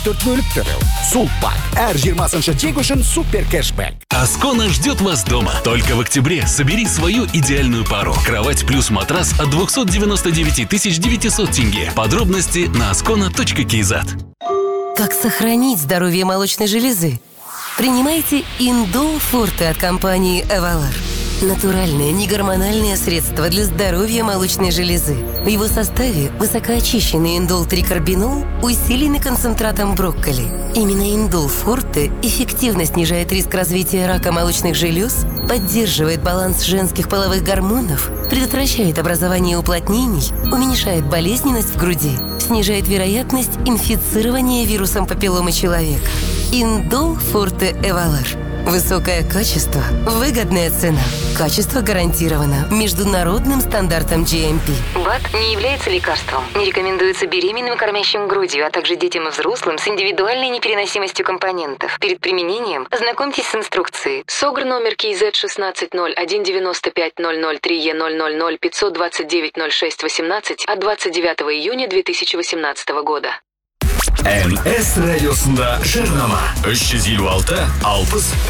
4.0 Сулпак. Әр 20-шы чек үшін супер кэшбэк. Аскона ждет вас дома. Только в октябре собери свою идеальную пару. Кровать плюс матрас от 299 900 тенге. Подробности на askona.kz. Как сохранить здоровье молочной железы? Принимайте Индол Форте от компании Эвалар. Натуральное, негормональное средство для здоровья молочной железы. В его составе высокоочищенный индол-трикарбинол, усиленный концентратом брокколи. Именно Индол Форте эффективно снижает риск развития рака молочных желез, поддерживает баланс женских половых гормонов, предотвращает образование уплотнений, уменьшает болезненность в груди, снижает вероятность инфицирования вирусом папилломы человека. Индол Форте Эвалар. Высокое качество, выгодная цена. Качество гарантировано международным стандартом GMP. БАД не является лекарством. Не рекомендуется беременным и кормящим грудью, а также детям и взрослым с индивидуальной непереносимостью компонентов. Перед применением ознакомьтесь с инструкцией. СОГР номер КИЗ 1601950003Е000 529-06-18 от 29 июня 2018 года. МС радиосында жарнама 356 60